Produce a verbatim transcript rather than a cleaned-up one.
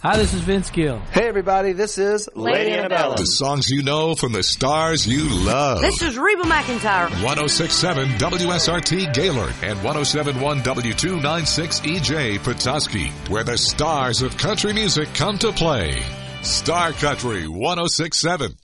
Hi, this is Vince Gill. Hey, everybody, this is Lady Antebellum. The songs you know from the stars you love. This is Reba McEntire. one oh six point seven W S R T Gaylord and one oh seven point one W two ninety-six E J Petoskey, where the stars of country music come to play. Star Country one oh six point seven.